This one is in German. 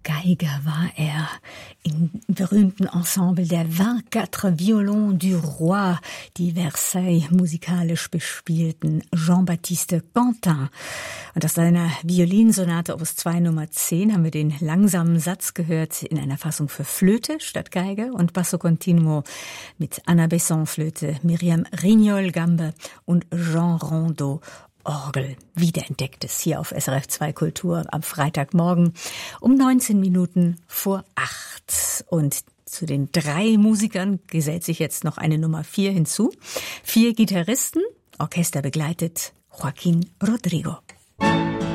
Geiger war er im berühmten Ensemble der 24 Violons du Roi, die Versailles musikalisch bespielten Jean-Baptiste Quentin. Und aus seiner Violinsonate Opus 2 Nummer 10 haben wir den langsamen Satz gehört in einer Fassung für Flöte statt Geige und Basso Continuo mit Anna Besson Flöte, Myriam Rignol Gambe und Jean Rondeau Orgel. Wiederentdecktes hier auf SRF 2 Kultur am Freitagmorgen um 19 Minuten vor 8. Und zu den 3 Musikern gesellt sich jetzt noch eine Nummer 4 hinzu. 4 Gitarristen, Orchester begleitet Joaquín Rodrigo.